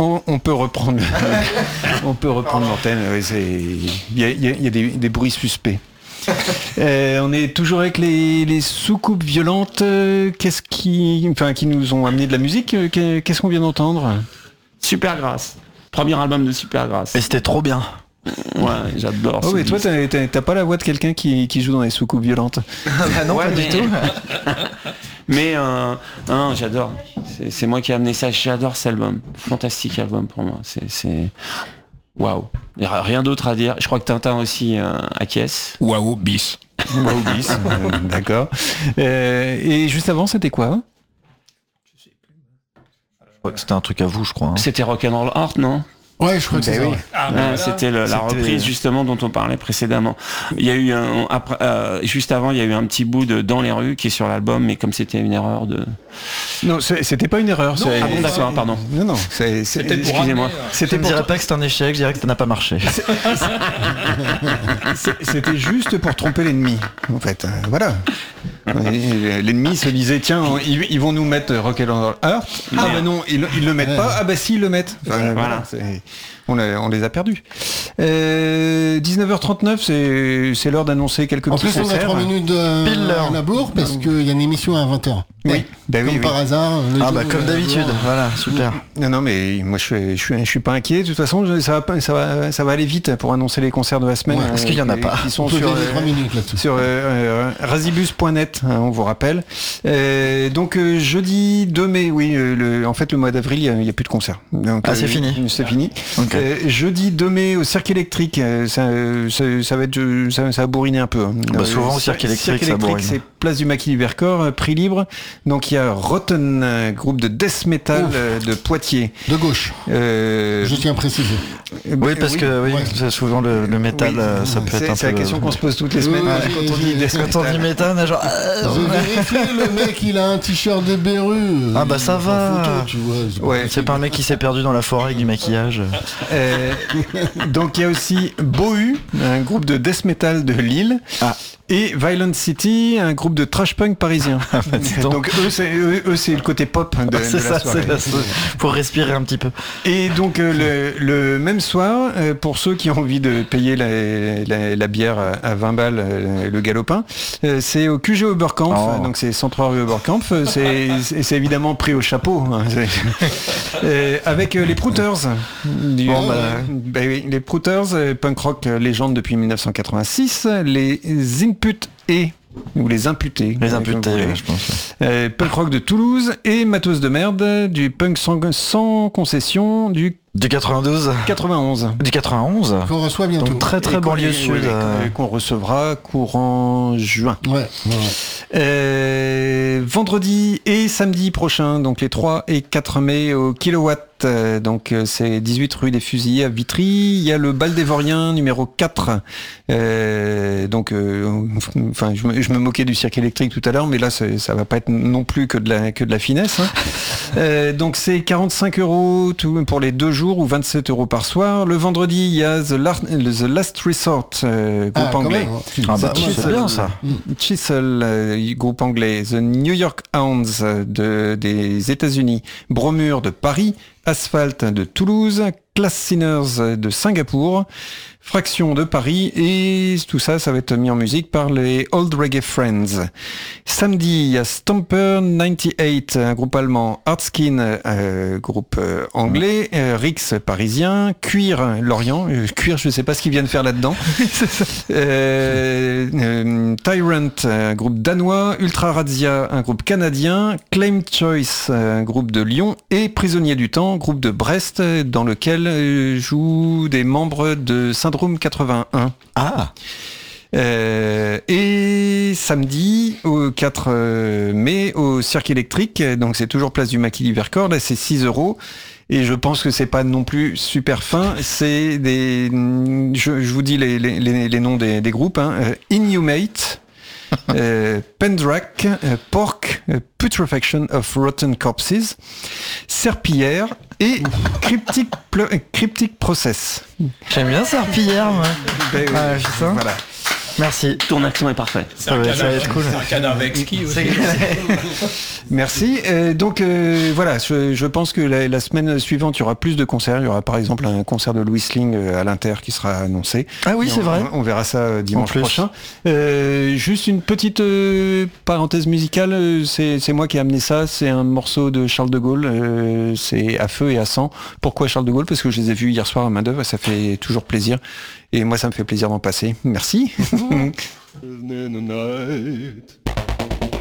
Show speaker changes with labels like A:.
A: On peut reprendre, on peut reprendre l'antenne. Il y a des bruits suspects. On est toujours avec les soucoupes violentes. Qui nous ont amené de la musique. Qu'est-ce qu'on vient d'entendre ?
B: Supergrass. Premier album de Supergrass.
C: Et c'était trop bien.
B: Ouais, j'adore.
A: Oh, mais toi, t'as pas la voix de quelqu'un qui joue dans les soucoupes violentes.
C: Bah non,
B: ouais,
C: pas du tout.
B: Mais j'adore. C'est moi qui ai amené ça. J'adore cet album. Fantastique album pour moi. C'est waouh. Il n'y a rien d'autre à dire. Je crois que Tintin aussi acquiesce.
D: Waouh, bis.
A: Waouh, bis. D'accord. Et juste avant, c'était quoi ?
C: C'était un truc à vous, je crois. Hein.
B: C'était Rock'n'Roll Heart, non ?
E: Ouais, je crois que c'est ça.
A: Oui.
B: C'était la reprise justement dont on parlait précédemment. Il y a eu juste avant, il y a eu un petit bout de Dans les rues qui est sur l'album, mais comme c'était une erreur de.
A: Non, c'était pas une erreur.
B: Ah bon, d'accord, pardon.
A: Non,
B: excusez-moi.
C: Je ne dirais pas que c'est un échec, je dirais que ça n'a pas marché.
A: C'était juste pour tromper l'ennemi, en fait. Voilà. L'ennemi se disait, tiens, ils vont nous mettre Rock'n'Roll Heart. Ah bah non, ils le mettent pas. Ah bah si, ils le mettent. Voilà. On les a perdus. 19h39, c'est l'heure d'annoncer quelques petits concerts.
E: En plus, on a 3 minutes à la bourre parce qu'il y a une émission à 20h.
A: Oui,
E: comme par hasard.
C: Comme d'habitude. Voilà, super.
A: Non, mais moi je suis pas inquiet. De toute façon, ça va aller vite pour annoncer les concerts de la semaine.
C: Ouais, parce qu'il y en a pas.
A: Ils sont sur
E: 3 minutes là-dessus.
A: Sur razibus.net, on vous rappelle. Donc jeudi 2 mai, oui. En fait, le mois d'avril, il y a plus de concerts. Donc,
C: c'est fini.
A: C'est fini.
C: Okay.
A: Jeudi 2 mai au Cirque électrique, ça va bourriner un peu.
C: Souvent au Cirque électrique, ça bourrine.
A: C'est place du Maquis du Vercors, prix libre. Donc il y a Rotten, groupe de death metal de Poitiers.
E: De gauche. Je tiens à préciser.
C: Oui, parce que c'est souvent le métal, ça peut être un peu.
A: C'est la question qu'on se pose toutes les semaines.
C: Quand on dit métal, on a genre.
E: Le mec, il a un t-shirt de Beru.
C: Ah bah ça va.
E: Photo, tu vois,
C: c'est pas un mec qui s'est perdu dans la forêt avec du maquillage.
A: Donc il y a aussi Bohu, un groupe de death metal de Lille. Et Violent City, un groupe de trash punk parisien. Donc eux c'est le côté pop de la soirée.
C: Pour respirer un petit peu.
A: Et donc le même soir, pour ceux qui ont envie de payer la bière à 20 balles, le galopin, c'est au QG Oberkampf, donc c'est 103 rue Oberkampf, c'est évidemment pris au chapeau, hein, avec les Prouters. Les Prouters, punk rock légende depuis 1986, les Input ou les imputés.
C: Les imputés, je pense.
A: Punk rock de Toulouse et matos de merde, du punk sans concession, du
C: 92
A: 91.
C: Du 91
E: qu'on reçoit bientôt.
C: Donc très banlieue sud.
A: Qu'on recevra courant juin. Vendredi et samedi prochain, donc les 3 et 4 mai au Kilowatt. Donc c'est 18 rue des Fusillés à Vitry. Il y a le Bal des Vauriens numéro 4. Je me moquais du cirque électrique tout à l'heure, mais là ça va pas être non plus que de la finesse. Hein. Donc c'est 45 € pour les 2 jours ou 27 € par soir. Le vendredi il y a The Last Resort, groupe anglais.
C: C'est bien ça.
A: Chisel, groupe anglais. The New York Hounds des États-Unis. Bromure de Paris. Asphalt de Toulouse, Class Sinners de Singapour, Fraction de Paris, et tout ça va être mis en musique par les Old Reggae Friends. Samedi, il y a Stomper 98, un groupe allemand, Artskin, groupe anglais, Rix parisien, Cuir Lorient, Cuir, je ne sais pas ce qu'ils viennent faire là-dedans. Tyrant, un groupe danois, Ultra Razzia, un groupe canadien, Claim Choice, un groupe de Lyon, et Prisonniers du Temps, groupe de Brest, dans lequel jouent des membres de Syndrome 81. Et samedi, au 4 mai, au Cirque électrique, donc c'est toujours place du Maquis du Vercors, là c'est 6 €. Et je pense que c'est pas non plus super fin. C'est des, je vous dis les noms des groupes, hein. Inhumate, Pendrac, Pork, Putrefaction of Rotten Corpses, Serpillière et Cryptic Process.
C: J'aime bien Serpillière, moi.
A: Voilà.
C: Merci.
B: Ton accent est parfait.
C: Ça va être cool.
D: C'est un canard avec ski aussi.
A: Merci. Donc voilà, je pense que la semaine suivante, il y aura plus de concerts. Il y aura par exemple un concert de Louis Sling à l'Inter qui sera annoncé.
C: Ah oui, c'est vrai.
A: On verra ça dimanche prochain. Juste une petite parenthèse musicale. C'est moi qui ai amené ça. C'est un morceau de Charles de Gaulle. C'est À feu et à sang. Pourquoi Charles de Gaulle? Parce que je les ai vus hier soir à main d'œuvre. Ça fait toujours plaisir. Et moi, ça me fait plaisir d'en passer. Merci.